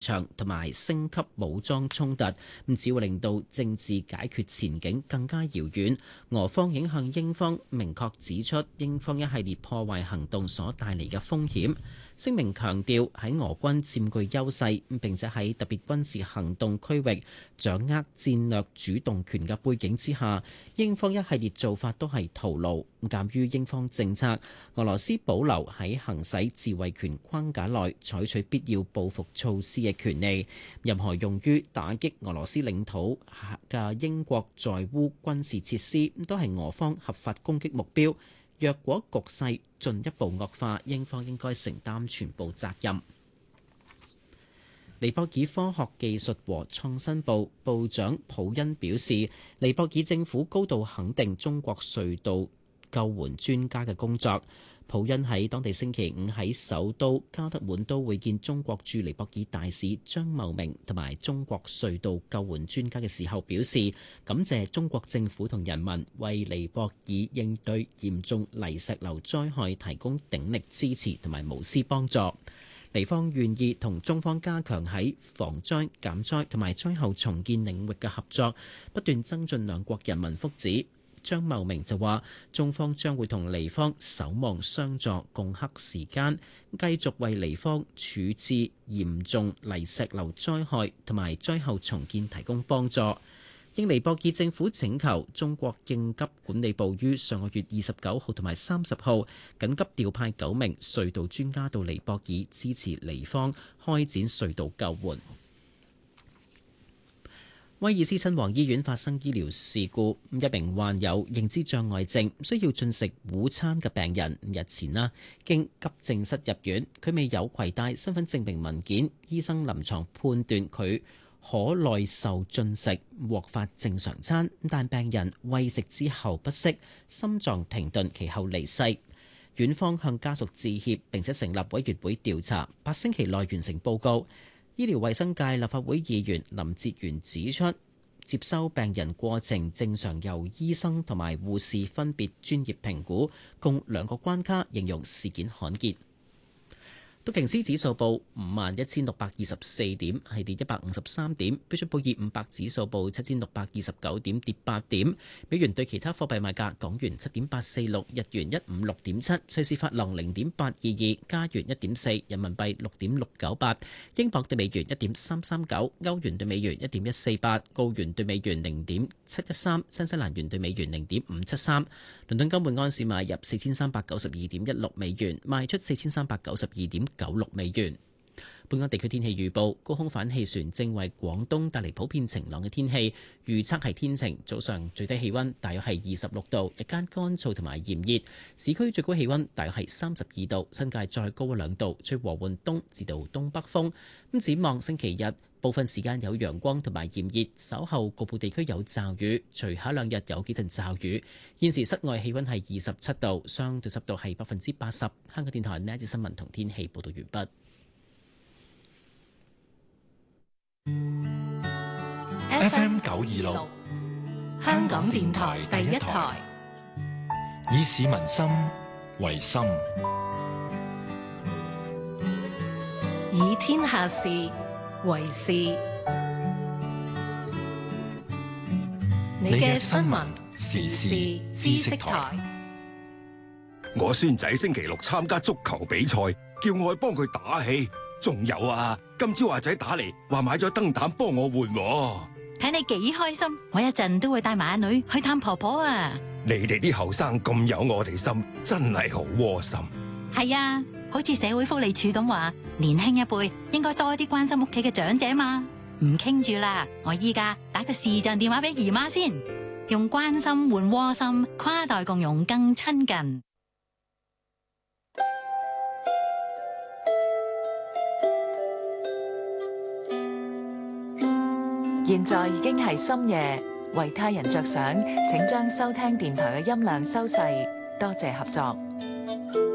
場同埋升級武裝衝突，只會令到政治解決前景更加遙遠。俄方已經向英方明確指出英方一系列破壞行動所帶嚟嘅風險。聲明強調喺俄軍佔據優勢並且喺特別軍事行動區域掌握戰略主動權嘅背景之下，英方一系列做法都係徒勞。鑑於英方政策，俄羅斯保留喺行使自衛權框架內採取必要報復措施嘅權利。任何用於打擊俄羅斯領土嘅英國在烏軍事設施都係俄方合法攻擊目標。若果局勢進一步惡化，英方應該承擔全部責任。尼泊爾科學技術和創新部部長普恩表示，尼泊爾政府高度肯定中國隧道救援專家嘅工作。普恩喺當地星期五喺首都加德滿都會見中國駐尼泊爾大使張茂明同埋中國隧道救援專家嘅時候表示，感謝中國政府同人民為尼泊爾應對嚴重泥石流災害提供鼎力支持同埋無私幫助。尼方願意同中方加強喺防災、減災同埋災後重建領域嘅合作，不斷增進兩國人民福祉。張茂明就話，中方將會同尼方守望相助，共克時艱，繼續為尼方處置嚴重泥石流災害同埋災後重建提供幫助。應尼泊爾政府請求，中國應急管理部於上個月29號同埋30號緊急調派9名隧道專家到尼泊爾支持尼方開展隧道救援。威爾斯親王醫院發生醫療事故，一名患有認知障礙症需要進食午餐嘅病人日前經急症室入院，佢未有攜帶身份證明文件，醫生臨床判斷佢可耐受進食，獲發正常餐，但病人餵食之後不適，心臟停頓，其後離世。院方向家屬致歉，並且成立委員會調查，8星期內完成報告。醫療衛生界立法會議員林哲玄指出，接收病人過程正常由醫生同埋護士分別專業評估，共2個關卡，形容事件罕見。道瓊斯指數報51,624點，係跌153點。標準普爾500指數報7,629點，跌8點。美元對其他貨幣賣價：港元7.846，日元156.7，瑞士法郎0.822，加元1.4，人民幣6.698，英鎊對美元1.339，歐元對美元1.148，澳元對美元0.713，新西蘭元對美元0.573。倫敦金每安士買入4,392.16美元，賣出4,392.96美元。本港地區天氣預報，高空反氣旋正為廣東帶嚟普遍晴朗嘅天氣，預測係天晴，早上最低氣溫大約係26度，日間乾燥同埋炎熱，市區最高氣溫大約係32度，新界再高2度，吹和緩東至到東北風。咁展望星期日，部分時間有陽光同埋炎熱，稍後局部地區有驟雨，隨後2日有幾陣驟雨。現時室外氣溫係27度，相對濕度係80%。香港電台呢一節新聞同天氣報道完畢。 FM 926，香港電台第一台，以市民心為心， 以天下事為事。你嘅新聞時事知識台。 我孫仔星期6參加足球比賽，叫我去幫佢打氣。仲有啊，今朝阿仔打嚟話買咗燈膽幫我換。 睇你幾開心，我一陣都會帶埋阿女去探婆婆啊！ 你哋啲後生咁有我哋心，真係好窩心。 係啊，好似社會福利署咁話，年輕一輩應該多啲關心屋企嘅長者嘛。唔傾住啦，我依家打個視像電話俾姨媽先，用關心換窩心，跨代共融更親近。 現在已經係深夜，為他人着想，請將收聽電台嘅音量收細，多謝合作。